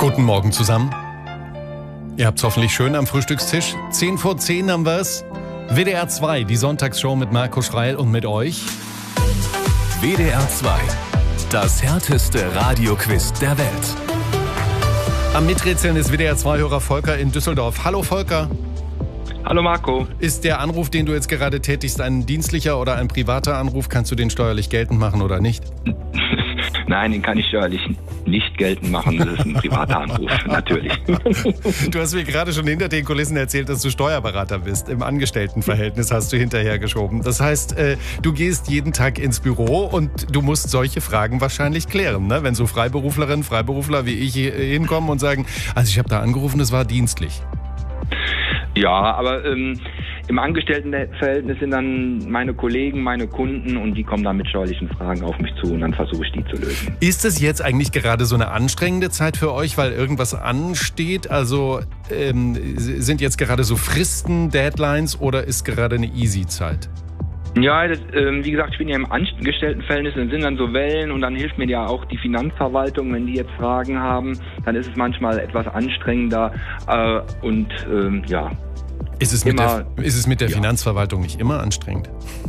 Guten Morgen zusammen. Ihr habt's hoffentlich schön am Frühstückstisch. 10 vor 10 haben wir's. WDR 2, die Sonntagsshow mit Marco Schreil und mit euch. WDR 2, das härteste Radioquiz der Welt. Am Miträtseln ist WDR 2-Hörer Volker in Düsseldorf. Hallo Volker. Hallo Marco. Ist der Anruf, den du jetzt gerade tätigst, ein dienstlicher oder ein privater Anruf? Kannst du den steuerlich geltend machen oder nicht? Nein, den kann ich steuerlich nicht geltend machen. Das ist ein privater Anruf, natürlich. Du hast mir gerade schon hinter den Kulissen erzählt, dass du Steuerberater bist. Im Angestelltenverhältnis hast du hinterhergeschoben. Das heißt, du gehst jeden Tag ins Büro und du musst solche Fragen wahrscheinlich klären, ne? Wenn so Freiberuflerinnen, Freiberufler wie ich hinkommen und sagen, also ich habe da angerufen, das war dienstlich. Ja, aber im Angestelltenverhältnis sind dann meine Kollegen, meine Kunden und die kommen dann mit steuerlichen Fragen auf mich zu und dann versuche ich die zu lösen. Ist es jetzt eigentlich gerade so eine anstrengende Zeit für euch, weil irgendwas ansteht? Also sind jetzt gerade so Fristen, Deadlines oder ist gerade eine Easy-Zeit? Ja, wie gesagt, ich bin ja im Angestelltenverhältnis, dann sind dann so Wellen und dann hilft mir ja auch die Finanzverwaltung, wenn die jetzt Fragen haben, dann ist es manchmal etwas anstrengender und ja. Ist es mit der Finanzverwaltung nicht immer anstrengend?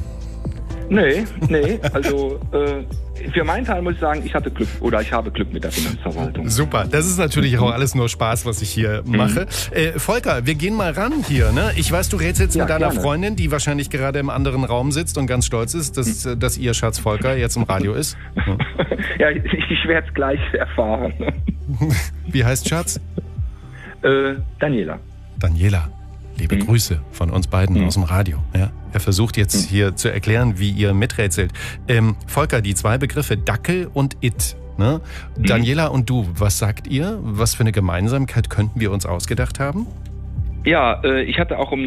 Nee, also für meinen Teil muss ich sagen, ich habe Glück mit der Finanzverwaltung. Super, das ist natürlich auch alles nur Spaß, was ich hier mache. Volker, wir gehen mal ran hier. Ne? Ich weiß, du rätst jetzt mit deiner Freundin, die wahrscheinlich gerade im anderen Raum sitzt und ganz stolz ist, dass ihr Schatz Volker jetzt im Radio ist. Ja, ich werde es gleich erfahren. Wie heißt Schatz? Daniela. Daniela. Liebe Grüße von uns beiden aus dem Radio. Ja? Er versucht jetzt hier zu erklären, wie ihr miträtselt. Volker, die zwei Begriffe Dackel und It. Ne? Daniela und du, was sagt ihr? Was für eine Gemeinsamkeit könnten wir uns ausgedacht haben? Ja, ich hatte auch um